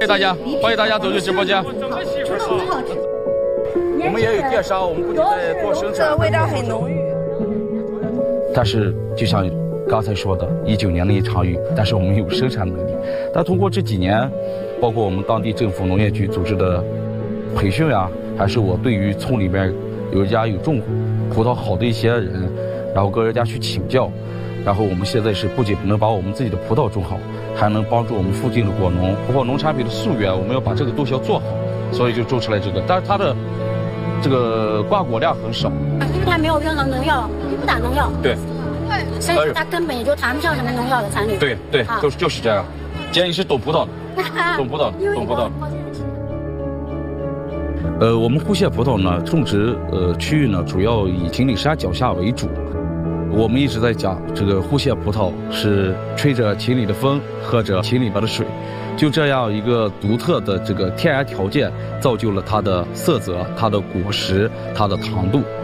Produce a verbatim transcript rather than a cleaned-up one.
迎大家，欢迎大家走进直播间。 我们也有电商，我们不仅在做生产， 味道很浓郁。 但是就像刚才说的，一九年的一场雨，但是我们有生产能力。但通过这几年，包括我们当地政府农业局组织的培训啊，还是我对于村里边有一家有种葡萄好的一些人，然后跟人家去请教，然后我们现在是不仅能把我们自己的葡萄种好，还能帮助我们附近的果农，包括农产品的溯源，我们要把这个东西要做好，所以就种出来这个。但是它的这个挂果量很少， 因为它没有任何农药，不打农药。 对， 所以它根本也就谈不上什么农药的产品。 对对，啊、就是就是这样。姐，你是懂葡萄的，懂葡萄，懂葡萄。呃，我们呼谢葡萄呢，种植呃区域呢，主要以锦里山脚下为主。我们一直在讲，这个呼谢葡萄是吹着锦里的风，喝着锦里边的水，就这样一个独特的这个天然条件，造就了它的色泽、它的果实、它的糖度。